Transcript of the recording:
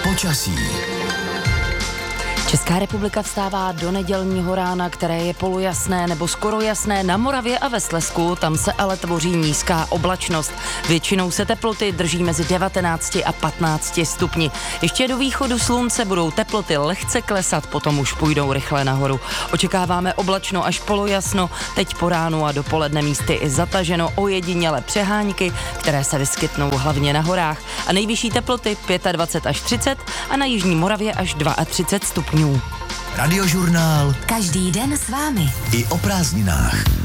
Počasí. Česká republika vstává do nedělního rána, které je polojasné nebo skoro jasné na Moravě a ve Slezsku, tam se ale tvoří nízká oblačnost. Většinou se teploty drží mezi 19 a 15 stupni. Ještě do východu slunce budou teploty lehce klesat, potom už půjdou rychle nahoru. Očekáváme oblačno až polojasno, teď po ránu a dopoledne místy i zataženo, ojediněle přehánky, které se vyskytnou hlavně na horách. A nejvyšší teploty 25 až 30 a na jižní Moravě až 32 stupňů. Radiožurnál. Každý den s vámi. I o prázdninách.